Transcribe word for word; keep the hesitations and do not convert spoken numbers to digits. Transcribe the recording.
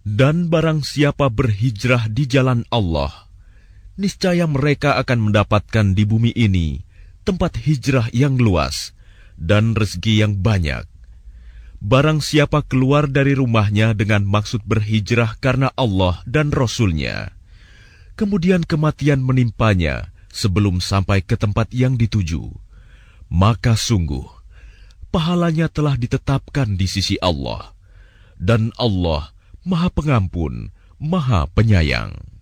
Dan barang siapa berhijrah di jalan Allah, niscaya mereka akan mendapatkan di bumi ini tempat hijrah yang luas dan rezeki yang banyak. Barang siapa keluar dari rumahnya dengan maksud berhijrah karena Allah dan Rasul-Nya, kemudian kematian menimpanya sebelum sampai ke tempat yang dituju, maka sungguh pahalanya telah ditetapkan di sisi Allah, dan Allah Maha Pengampun, Maha Penyayang.